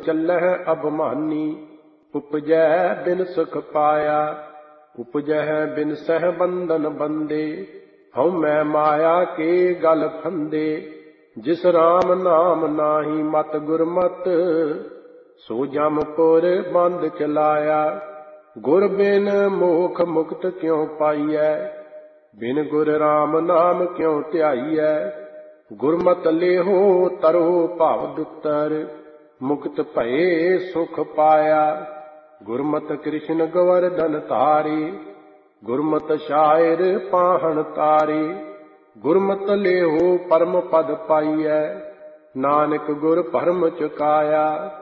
ਚੱਲਹਿ ਅਭਿਮਾਨੀ। ਉਪਜੈ ਬਿਨ ਸੁਖ ਪਾਇਆ, ਉਪਜੈ ਬਿਨ ਸਹਿ ਬੰਧਨ ਬੰਦੇ। ਹਉਮੈ ਮਾਇਆ ਕੇ ਗਲ ਫੰਦੇ। ਜਿਸ ਰਾਮ ਨਾਮ ਨਾਹੀ ਮਤ ਗੁਰਮਤਿ, ਸੋ ਜਮਪੁਰ ਬੰਦ ਚਲਾਇਆ। ਗੁਰ ਬਿਨ ਮੋਖ ਮੁਕਤ ਕਿਉ ਪਾਈਐ, ਬਿਨ ਗੁਰ ਰਾਮ ਨਾਮ ਕਿਉ ਧਿਆਈਐ। ਗੁਰਮਤਿ ਲੇਹੋ ਤਰੋ ਭਵ ਦੁਤਰ, ਮੁਕਤ ਭਏ ਸੁਖ ਪਾਇਆ। ਗੁਰਮਤਿ ਕ੍ਰਿਸ਼ਨ ਗੋਵਰਧਨ ਧਾਰੀ, ਗੁਰਮਤਿ ਸ਼ਾਇਰ ਪਾਹਣ ਤਾਰੀ। ਗੁਰਮਤਿ ਲੇਹੋ ਪਰਮ ਪਦ ਪਾਈਐ, ਨਾਨਕ ਗੁਰ ਭਰਮ ਚੁਕਾਇਆ।